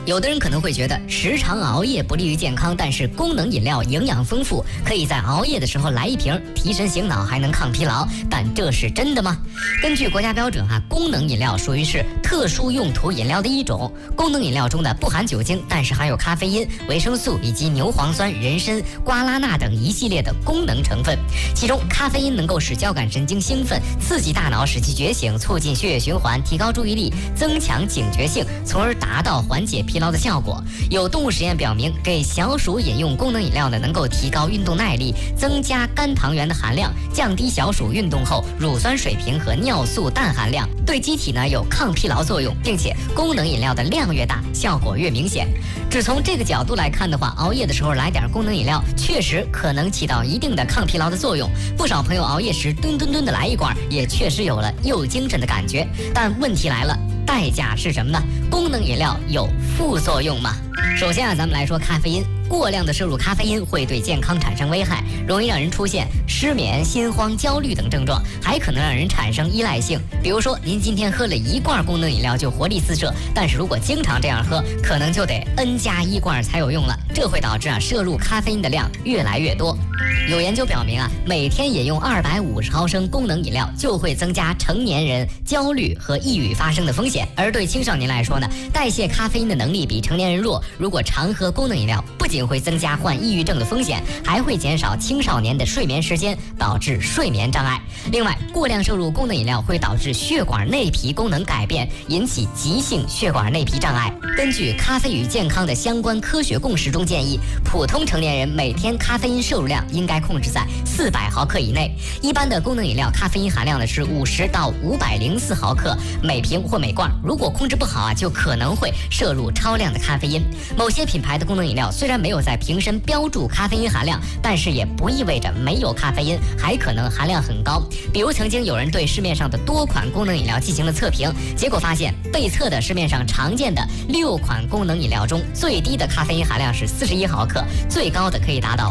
有的人可能会觉得时常熬夜不利于健康，但是功能饮料营养丰富，可以在熬夜的时候来一瓶，提神醒脑，还能抗疲劳。但这是真的吗？根据国家标准功能饮料属于是特殊用途饮料的一种。功能饮料中呢不含酒精，但是含有咖啡因、维生素以及牛磺酸、人参、瓜拉纳等一系列的功能成分。其中咖啡因能够使交感神经兴奋，刺激大脑使其觉醒，促进血液循环，提高注意力，增强警觉性，从而达到缓解疲劳的效果。有动物实验表明，给小鼠饮用功能饮料呢，能够提高运动耐力，增加肝糖原的含量，降低小鼠运动后乳酸水平和尿素氮含量，对机体呢有抗疲劳作用，并且功能饮料的量越大，效果越明显。只从这个角度来看的话，熬夜的时候来点功能饮料，确实可能起到一定的抗疲劳的作用。不少朋友熬夜时吨的来一罐，也确实有了又精神的感觉。但问题来了，代价是什么呢？功能饮料有副作用吗？首先咱们来说咖啡因。过量的摄入咖啡因会对健康产生危害，容易让人出现失眠、心慌、焦虑等症状，还可能让人产生依赖性。比如说，您今天喝了1罐功能饮料就活力四射，但是如果经常这样喝，可能就得 N+1罐才有用了，这会导致摄入咖啡因的量越来越多。有研究表明每天饮用250毫升功能饮料就会增加成年人焦虑和抑郁发生的风险。而对青少年来说呢，代谢咖啡因的能力比成年人弱，如果常喝功能饮料，不仅会增加患抑郁症的风险，还会减少青少年的睡眠时间，导致睡眠障碍。另外，过量摄入功能饮料会导致血管内皮功能改变，引起急性血管内皮障碍。根据《咖啡与健康的相关科学共识》中建议，普通成年人每天咖啡因摄入量应该控制在400毫克以内。一般的功能饮料咖啡因含量呢是50到504毫克每瓶或每罐，如果控制不好就可能会摄入超量的咖啡因。某些品牌的功能饮料虽然没有在瓶身标注咖啡因含量，但是也不意味着没有咖啡因，还可能含量很高。比如曾经有人对市面上的多款功能饮料进行了测评，结果发现被测的市面上常见的6款功能饮料中，最低的咖啡因含量是41毫克，最高的可以达到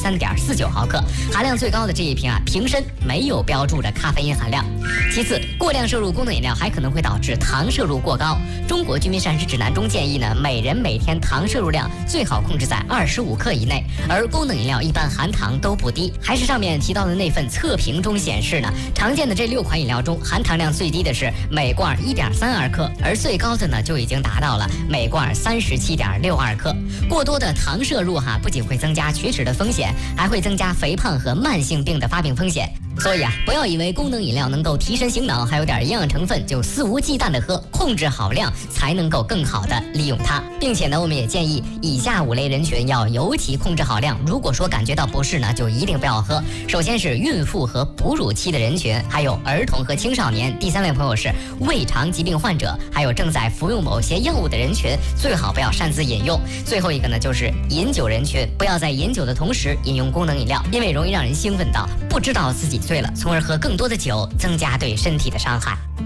83.49毫克。含量最高的这一瓶瓶身没有标注着咖啡因含量。其次，过量摄入功能饮料还可能会导致糖摄入过高。中国居民膳食指南中建议呢，每人每天糖摄入量最好控制在25克以内，而功能饮料一般含糖都不低。还是上面提到的那份测评中显示呢，常见的这6款饮料中，含糖量最低的是每罐1.32克，而最高的呢就已经达到了每罐37.62克。过多的糖摄入不仅会增加龋齿的风险，还会增加肥胖和慢性病的发病风险。所以不要以为功能饮料能够提神醒脑，还有点营养成分就肆无忌惮的喝，控制好量才能够更好的利用它。并且呢，我们也建议以下5类人群要尤其控制好量。如果说感觉到不适呢，就一定不要喝。首先是孕妇和哺乳期的人群，还有儿童和青少年。第3类朋友是胃肠疾病患者，还有正在服用某些药物的人群，最好不要擅自饮用。最后一个呢，就是饮酒人群，不要在饮酒的同时饮用功能饮料，因为容易让人兴奋到不知道自己醉了，从而喝更多的酒，增加对身体的伤害。